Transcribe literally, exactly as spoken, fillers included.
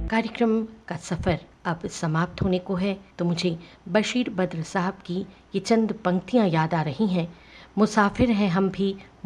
कार्यक्रम का सफ़र अब समाप्त होने को है, तो मुझे बशीर बद्र साहब की ये चंद पंक्तियाँ याद आ रही हैं। मुसाफिर हैं हम भी